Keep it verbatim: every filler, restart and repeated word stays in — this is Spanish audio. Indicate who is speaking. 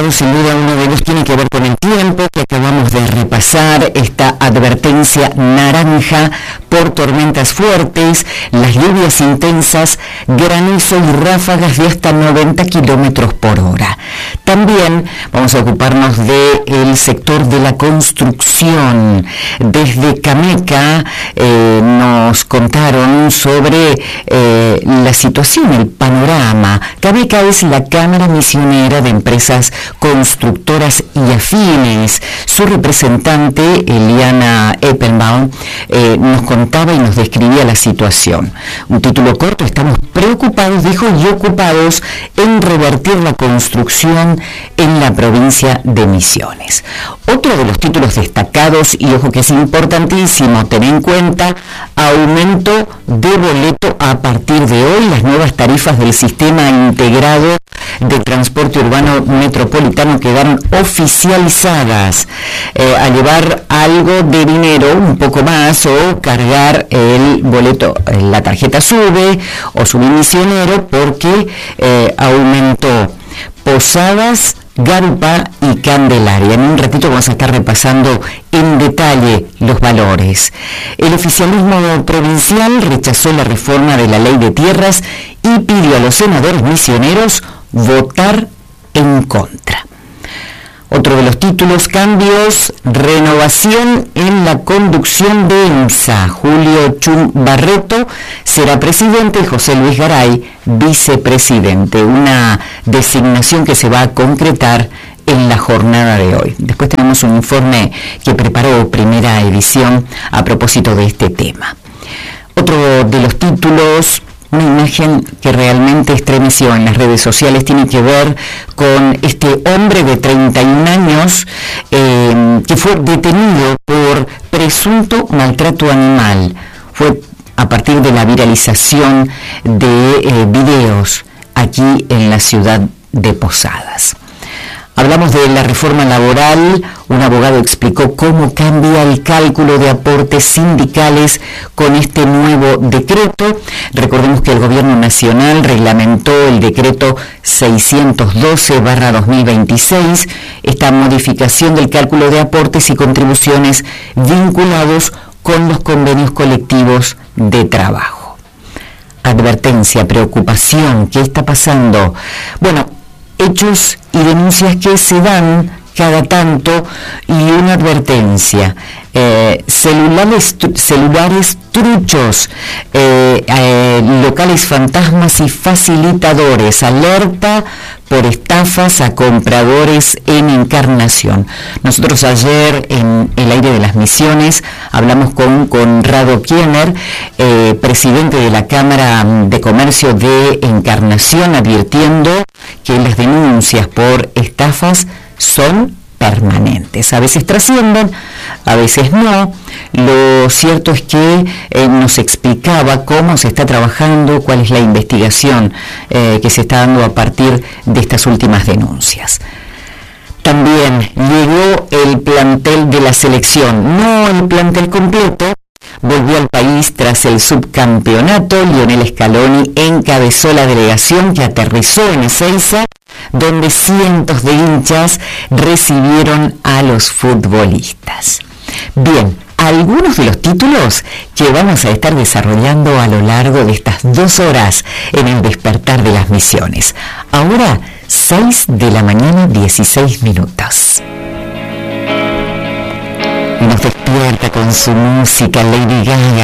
Speaker 1: preocupados, sin duda uno de ellos tiene que ver con el tiempo que acabamos de repasar, esta advertencia naranja por tormentas fuertes, las lluvias intensas, granizo y ráfagas de hasta noventa kilómetros por hora. También vamos a ocuparnos del sector de la construcción. Desde Cameca eh, nos contaron sobre eh, la situación, el panorama. Cameca es la Cámara Misionera de Empresas Constructoras y Afines. Su representante, Eliana Eppenbaum, eh, nos contaba y nos describía la situación. Un título corto: estamos preocupados, dijo, y ocupados en revertir la construcción en la provincia de Misiones. Otro de los títulos destacados, y ojo que es importantísimo tener en cuenta, aumento de boleto a partir de hoy. Las nuevas tarifas del sistema integrado de transporte urbano metropolitano quedaron oficializadas. Eh, a llevar algo de dinero, un poco más, o cargar el boleto, la tarjeta SUBE o SUBE Misionero, porque eh, aumentó Posadas, Garupa y Candelaria. En un ratito vamos a estar repasando en detalle los valores. El oficialismo provincial rechazó la reforma de la ley de tierras y pidió a los senadores misioneros votar en contra. Otro de los títulos: cambios, renovación en la conducción de EMSA. Julio Chum Barreto será presidente y José Luis Garay vicepresidente. Una designación que se va a concretar en la jornada de hoy. Después tenemos un informe que preparó Primera Edición a propósito de este tema. Otro de los títulos, una imagen que realmente estremeció en las redes sociales, tiene que ver con este hombre de treinta y un años eh, que fue detenido por presunto maltrato animal. Fue a partir de la viralización de eh, videos aquí en la ciudad de Posadas. Hablamos de la reforma laboral. Un abogado explicó cómo cambia el cálculo de aportes sindicales con este nuevo decreto. Recordemos que el Gobierno Nacional reglamentó el decreto seiscientos doce barra dos mil veintiséis, esta modificación del cálculo de aportes y contribuciones vinculados con los convenios colectivos de trabajo. Advertencia, preocupación, ¿qué está pasando? Bueno, hechos y denuncias que se dan cada tanto, y una advertencia: eh, celulares, celulares truchos, eh, eh, locales fantasmas y facilitadores, alerta por estafas a compradores en Encarnación. Nosotros ayer en el aire de las Misiones hablamos con Conrado Kiener, eh, presidente de la Cámara de Comercio de Encarnación, advirtiendo que las denuncias por estafas son permanentes. A veces trascienden, a veces no. Lo cierto es que eh, nos explicaba cómo se está trabajando, cuál es la investigación eh, que se está dando a partir de estas últimas denuncias. También llegó el plantel de la selección, no el plantel completo. Volvió al país tras el subcampeonato. Lionel Scaloni encabezó la delegación que aterrizó en Ezeiza, donde cientos de hinchas recibieron a los futbolistas. Bien, algunos de los títulos que vamos a estar desarrollando a lo largo de estas dos horas en el despertar de las Misiones. Ahora, seis de la mañana, dieciséis minutos. Nos despierta con su música Lady Gaga.